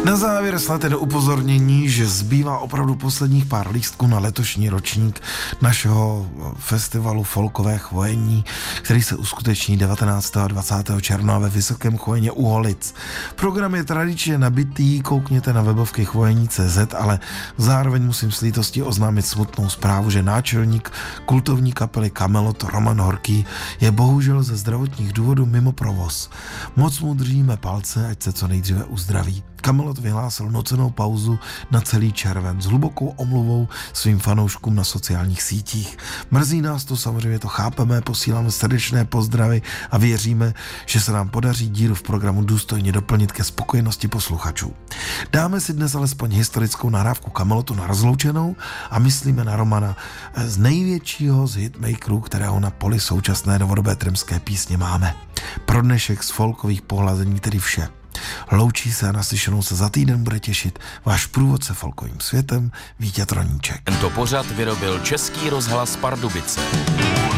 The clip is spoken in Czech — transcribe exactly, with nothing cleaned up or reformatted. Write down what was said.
Na závěr snad jen upozornění, že zbývá opravdu posledních pár lístků na letošní ročník našeho festivalu Folkové chvojení, který se uskuteční devatenáctého a dvacátého června ve Vysokém Chvojeně u Holic. Program je tradičně nabitý, koukněte na webovky chvojení tečka cé zet, ale zároveň musím s lítostí oznámit smutnou zprávu, že náčelník kultovní kapely Kamelot Roman Horký je bohužel ze zdravotních důvodů mimo provoz. Moc mu držíme palce, ať se co nejdříve uzdraví. Kamelot vyhlásil nocenou pauzu na celý červen s hlubokou omluvou svým fanouškům na sociálních sítích. Mrzí nás to, samozřejmě to chápeme, posíláme srdečné pozdravy a věříme, že se nám podaří díru v programu důstojně doplnit ke spokojenosti posluchačů. Dáme si dnes alespoň historickou nahrávku Kamelotu na rozloučenou a myslíme na Romana z největšího z hitmakerů, kterého na poli současné novodobé tremské písně máme. Pro dnešek z folkových pohlazení tedy vše. Loučí se a naslyšenou se za týden bude těšit váš průvodce folkovým světem Vítěz Troníček. Tento pořad vyrobil Český rozhlas Pardubice.